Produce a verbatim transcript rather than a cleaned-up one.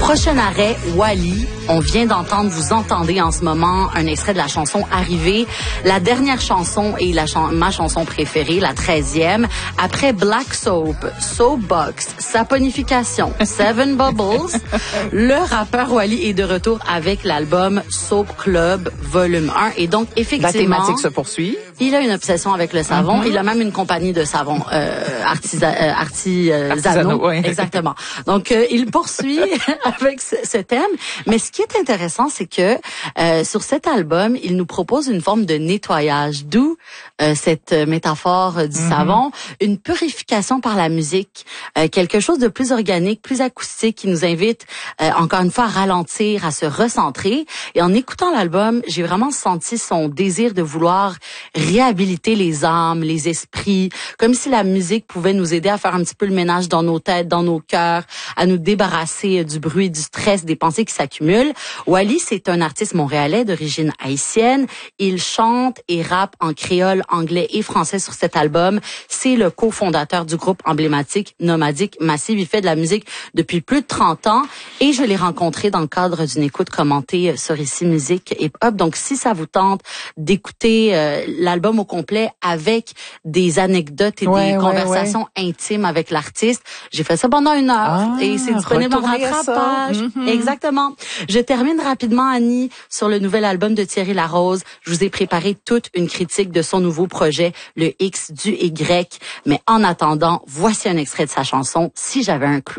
Prochain arrêt, Wally. On vient d'entendre, vous entendez en ce moment un extrait de la chanson Arrivée. La dernière chanson est la chan- ma chanson préférée, la treizième. Après Black Soap, Soapbox, Saponification, Seven Bubbles, le rappeur Wally est de retour avec l'album Soap Club Volume un. Et donc, effectivement... La thématique se poursuit. Il a une obsession avec le savon. Mm-hmm. Il a même une compagnie de savon euh, artisa, euh, artisanaux. Artisanaux, oui. Exactement. Donc, euh, il poursuit avec ce, ce thème. Mais ce qui est intéressant, c'est que euh, sur cet album, il nous propose une forme de nettoyage, d'où euh, cette métaphore du mm-hmm. savon, une purification par la musique, euh, quelque chose de plus organique, plus acoustique, qui nous invite euh, encore une fois à ralentir, à se recentrer. Et en écoutant l'album, j'ai vraiment senti son désir de vouloir réhabiliter les âmes, les esprits, comme si la musique pouvait nous aider à faire un petit peu le ménage dans nos têtes, dans nos cœurs, à nous débarrasser du bruit, du stress, des pensées qui s'accumulent. Wally, c'est un artiste montréalais d'origine haïtienne. Il chante et rappe en créole, anglais et français sur cet album. C'est le cofondateur du groupe emblématique Nomadic Massive. Il fait de la musique depuis plus de trente ans et je l'ai rencontré dans le cadre d'une écoute commentée sur Ici Musique Hip Hop. Donc, si ça vous tente d'écouter euh, l'album au complet avec des anecdotes et ouais, des ouais, conversations ouais. intimes avec l'artiste. J'ai fait ça pendant une heure ah, et c'est disponible en rattrapage. Mm-hmm. Exactement. Je termine rapidement, Annie, sur le nouvel album de Thierry Larose. Je vous ai préparé toute une critique de son nouveau projet, le X du Y. Mais en attendant, voici un extrait de sa chanson « Si j'avais un clou ».